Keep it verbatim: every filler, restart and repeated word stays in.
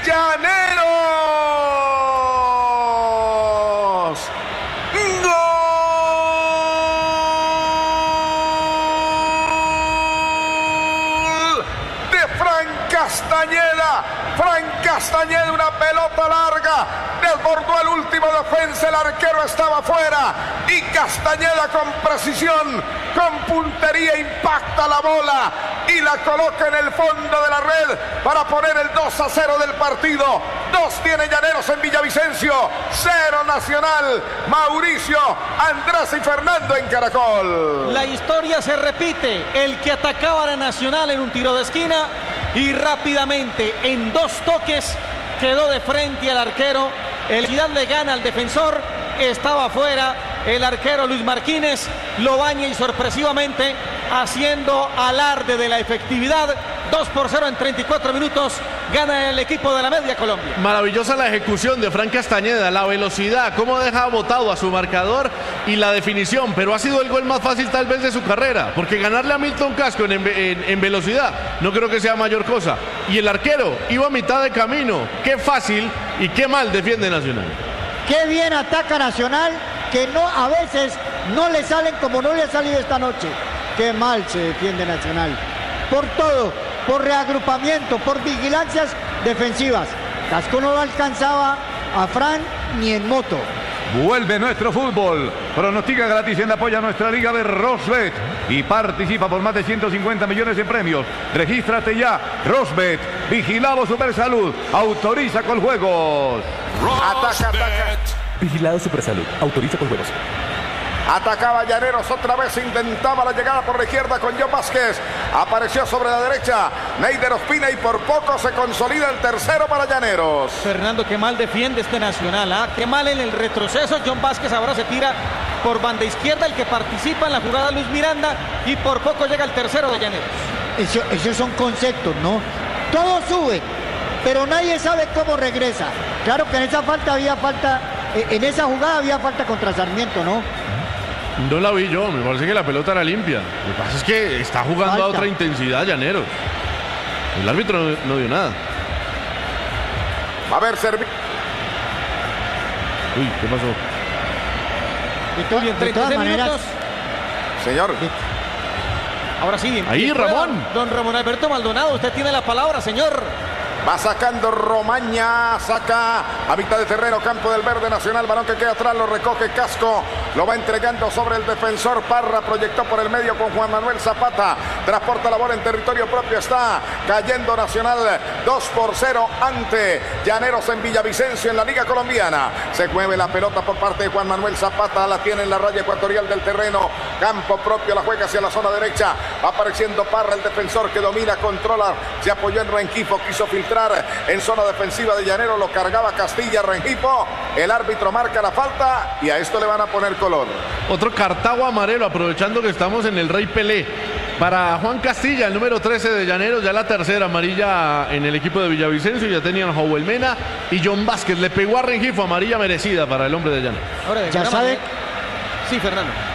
Llaneros. ¡Gol de Fran Castañeda! Fran Castañeda, una pelota larga, desbordó el último defensa, el arquero estaba fuera y Castañeda con precisión, con puntería impacta la bola y la coloca en el fondo de la red para poner el dos a cero del partido. Dos tiene Llaneros en Villavicencio, cero Nacional. Mauricio, Andrés y Fernando en Caracol. La historia se repite, el que atacaba a Nacional en un tiro de esquina y rápidamente en dos toques quedó de frente al arquero. El Ciudad le gana al defensor, estaba afuera el arquero Luis Marquínez, lo baña y sorpresivamente haciendo alarde de la efectividad. Dos por cero en treinta y cuatro minutos gana el equipo de la Media Colombia. Maravillosa la ejecución de Fran Castañeda, la velocidad, cómo deja botado a su marcador y la definición, pero ha sido el gol más fácil tal vez de su carrera, porque ganarle a Milton Casco en, en, en velocidad no creo que sea mayor cosa. Y el arquero iba a mitad de camino, qué fácil y qué mal defiende Nacional. Qué bien ataca Nacional, que no a veces no le salen como no le ha salido esta noche. Qué mal se defiende Nacional, por todo, por reagrupamiento, por vigilancias defensivas. Casco no alcanzaba a Fran ni en moto. Vuelve nuestro fútbol. Pronostica gratis en apoyo a nuestra liga de Rosbet y participa por más de ciento cincuenta millones de premios. Regístrate ya. Rosbet, vigilado Supersalud, autoriza con juegos. Ataca, ataca. Vigilado Supersalud, autoriza con juegos. Atacaba Llaneros otra vez, intentaba la llegada por la izquierda con John Vázquez. Apareció sobre la derecha Neider Ospina y por poco se consolida el tercero para Llaneros. Fernando, qué mal defiende este Nacional, ¿ah? Qué mal en el retroceso. John Vázquez ahora se tira por banda izquierda, el que participa en la jugada Luis Miranda, y por poco llega el tercero de Llaneros. Eso, esos son conceptos, ¿no? Todos suben, pero nadie sabe cómo regresa. Claro que en esa falta había falta, en esa jugada había falta contra Sarmiento, ¿no? No la vi yo, me parece que la pelota era limpia. Lo que pasa es que está jugando Falta. a otra intensidad Llaneros. El árbitro no, no dio nada. Va a haber servicio. Uy, ¿qué pasó? De, to de todas maneras, minutos. Señor. Ahora sí. Bien, Ahí, bien Ramón. Don Ramón Alberto Maldonado, usted tiene la palabra, señor. Va sacando Romaña, saca a mitad de terreno, campo del Verde Nacional, balón que queda atrás, lo recoge Casco, lo va entregando sobre el defensor Parra, proyectó por el medio con Juan Manuel Zapata, transporta la bola en territorio propio, está cayendo Nacional dos por cero ante Llaneros en Villavicencio en la Liga Colombiana. Se mueve la pelota por parte de Juan Manuel Zapata, la tiene en la raya ecuatorial del terreno, campo propio, la juega hacia la zona derecha, va apareciendo Parra, el defensor que domina, controla, se apoyó en Rengifo, quiso filtrar en zona defensiva de Llaneros, lo cargaba Castilla, Rengifo, el árbitro marca la falta y a esto le van a poner color. Otro cartago amarelo, aprovechando que estamos en el Rey Pelé. Para Juan Castilla, el número trece de Llaneros, ya la tercera amarilla en el equipo de Villavicencio, ya tenían a Joel Mena y John Vázquez, le pegó a Rengifo, amarilla merecida para el hombre de Llaneros. Ahora, ya sabe. Sí, Fernando.